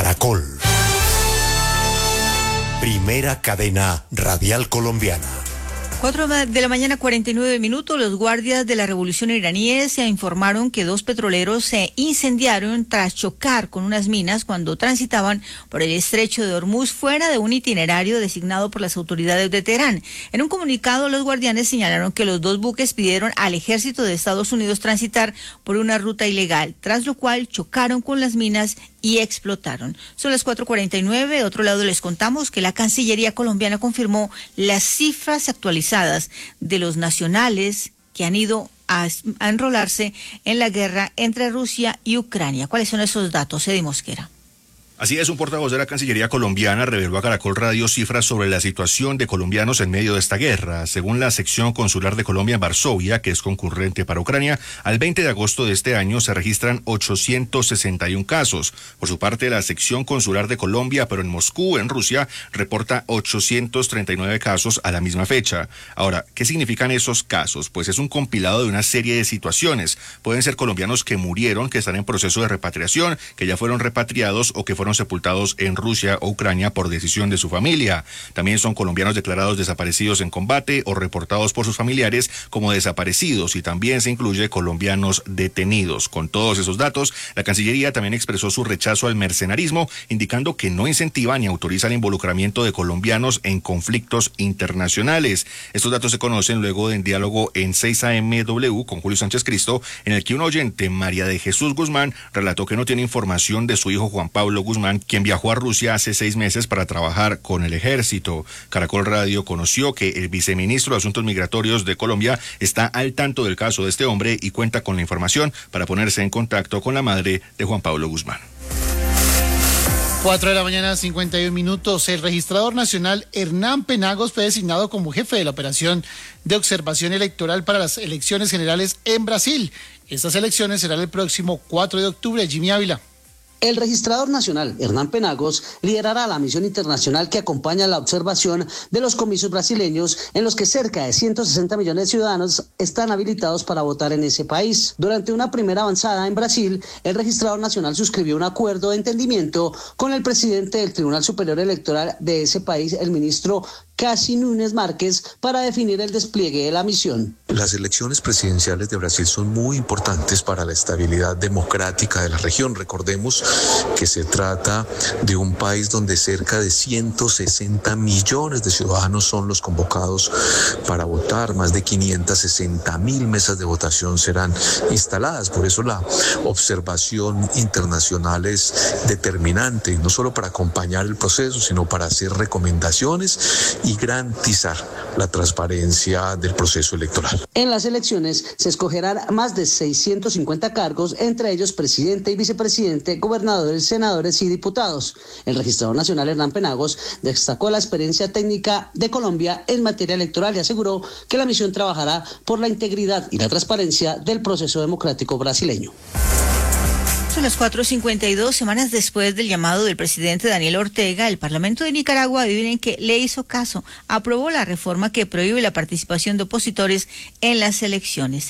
Caracol. Primera cadena radial colombiana. 4:49 a.m, los guardias de la revolución iraníes se informaron que 2 petroleros se incendiaron tras chocar con unas minas cuando transitaban por el estrecho de Hormuz fuera de un itinerario designado por las autoridades de Teherán. En un comunicado, los guardianes señalaron que los 2 buques pidieron al ejército de Estados Unidos transitar por una ruta ilegal, tras lo cual chocaron con las minas y explotaron. Son las 4:49. De otro lado, les contamos que la Cancillería colombiana confirmó las cifras actualizadas de los nacionales que han ido a enrolarse en la guerra entre Rusia y Ucrania. ¿Cuáles son esos datos, Edi Mosquera? Así es, un portavoz de la Cancillería colombiana reveló a Caracol Radio cifras sobre la situación de colombianos en medio de esta guerra. Según la sección consular de Colombia en Varsovia, que es concurrente para Ucrania, al 20 de agosto de este año se registran 861 casos. Por su parte, la sección consular de Colombia, pero en Moscú, en Rusia, reporta 839 casos a la misma fecha. Ahora, ¿qué significan esos casos? Pues es un compilado de una serie de situaciones. Pueden ser colombianos que murieron, que están en proceso de repatriación, que ya fueron repatriados o que fueron sepultados en Rusia o Ucrania por decisión de su familia. También son colombianos declarados desaparecidos en combate o reportados por sus familiares como desaparecidos, y también se incluye colombianos detenidos. Con todos esos datos, la Cancillería también expresó su rechazo al mercenarismo, indicando que no incentiva ni autoriza el involucramiento de colombianos en conflictos internacionales. Estos datos se conocen luego de un diálogo en 6am con Julio Sánchez Cristo, en el que un oyente, María de Jesús Guzmán, relató que no tiene información de su hijo Juan Pablo Guzmán, quien viajó a Rusia hace 6 meses para trabajar con el ejército. Caracol Radio conoció que el viceministro de Asuntos Migratorios de Colombia está al tanto del caso de este hombre y cuenta con la información para ponerse en contacto con la madre de Juan Pablo Guzmán. 4:51 a.m. El registrador nacional Hernán Penagos fue designado como jefe de la operación de observación electoral para las elecciones generales en Brasil. Estas elecciones serán el próximo 4 de octubre. Jimmy Ávila. El registrador nacional, Hernán Penagos, liderará la misión internacional que acompaña la observación de los comicios brasileños, en los que cerca de 160 millones de ciudadanos están habilitados para votar en ese país. Durante una primera avanzada en Brasil, el registrador nacional suscribió un acuerdo de entendimiento con el presidente del Tribunal Superior Electoral de ese país, el ministro Cássio Nunes Márquez, para definir el despliegue de la misión. Las elecciones presidenciales de Brasil son muy importantes para la estabilidad democrática de la región. Recordemos que se trata de un país donde cerca de 160 millones de ciudadanos son los convocados para votar. Más de 560.000 mesas de votación serán instaladas. Por eso la observación internacional es determinante, no solo para acompañar el proceso, sino para hacer recomendaciones y garantizar la transparencia del proceso electoral. En las elecciones se escogerán más de 650 cargos, entre ellos presidente y vicepresidente, gobernadores, senadores y diputados. El registrador nacional Hernán Penagos destacó la experiencia técnica de Colombia en materia electoral y aseguró que la misión trabajará por la integridad y la transparencia del proceso democrático brasileño. Son las 4:52. Semanas después del llamado del presidente Daniel Ortega, el Parlamento de Nicaragua, adivinen que le hizo caso, aprobó la reforma que prohíbe la participación de opositores en las elecciones.